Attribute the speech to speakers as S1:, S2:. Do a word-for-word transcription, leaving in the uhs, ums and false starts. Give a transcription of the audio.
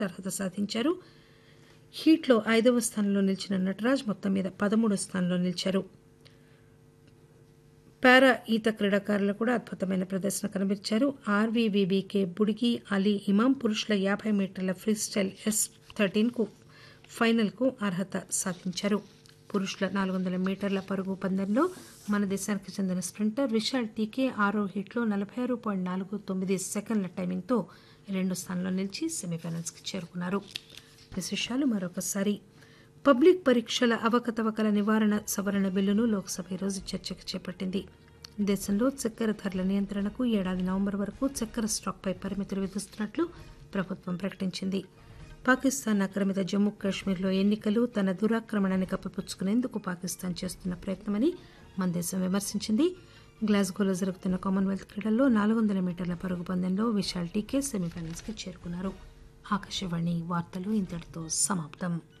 S1: అర్హత సాధించారు. హీట్లో ఐదవ స్థానంలో నిలిచిన నటరాజ్ మొత్తం మీద పదమూడవ స్థానంలో నిలిచారు. పారా ఈత క్రీడాకారులు కూడా అద్భుతమైన ప్రదర్శన కనబరిచారు. ఆర్వీవీబీకే బుడిగి అలీ ఇమాం పురుషుల యాభై మీటర్ల ఫ్రీస్టైల్ ఎస్ థర్టీన్ కు ఫైనల్ కు అర్హత సాధించారు. పురుషుల నాలుగు వందల మీటర్ల పరుగు పందెంలో మన దేశానికి చెందిన స్ప్రింటర్ విశాల్ టీకే ఆరో హీట్లో నలభై ఆరు పాయింట్ నాలుగు తొమ్మిది సెకండ్ల టైమింగ్తో రెండు స్థానంలో నిలిచి సెమీఫైనల్స్కి చేరుకున్నారు. విశేషాలు మరొకసారి. పబ్లిక్ పరీక్షల అవకతవకల నివారణ సవరణ బిల్లును లోక్సభ ఈరోజు చర్చకు చేపట్టింది. దేశంలో చక్కెర ధరల నియంత్రణకు ఏడాది నవంబర్ వరకు చక్కెర స్టాక్పై పరిమితులు విధిస్తున్నట్లు ప్రభుత్వం ప్రకటించింది. పాకిస్తాన్ ఆక్రమిత జమ్మూ కాశ్మీర్లో ఎన్నికలు తన దురాక్రమణాన్ని కప్పిపుచ్చుకునేందుకు పాకిస్తాన్ చేస్తున్న ప్రయత్నమని మన దేశం విమర్శించింది. గ్లాస్గోలో జరుగుతున్న కామన్వెల్త్ క్రీడల్లో నాలుగు వందల మీటర్ల పరుగు పందెంలో విశాల్ టీకే సెమీఫైనల్స్కి చేరుకున్నారు. ఆకాశవాణి వార్తలు ఇంతటితో సమాప్తం.